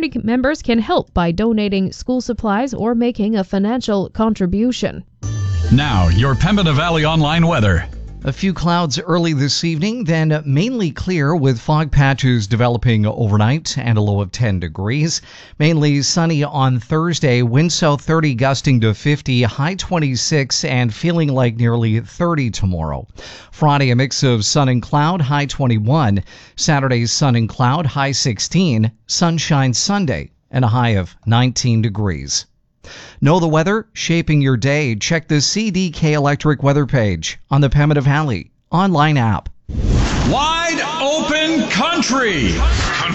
community members can help by donating school supplies or making a financial contribution. Now, your Pembina Valley Online weather. A few clouds early this evening, then mainly clear with fog patches developing overnight and a low of 10 degrees. Mainly sunny on Thursday, wind south 30 gusting to 50, high 26 and feeling like nearly 30 tomorrow. Friday, a mix of sun and cloud, high 21. Saturday, sun and cloud, high 16. Sunshine Sunday and a high of 19 degrees. Know the weather? Shaping your day. Check the CDK Electric weather page on the Pembina Valley online app. Wide open country.